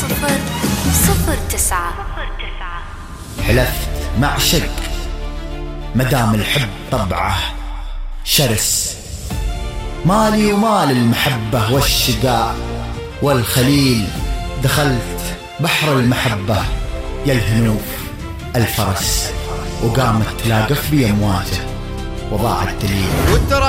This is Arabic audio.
0009. حلفت مع شق مدام الحب طبعه شرس، مالي ومال المحبة والشقاء والخليل، دخلت بحر المحبة يا الهنوف الفرس، وقامت تلاقف بي أمواجه وضاع الدليل.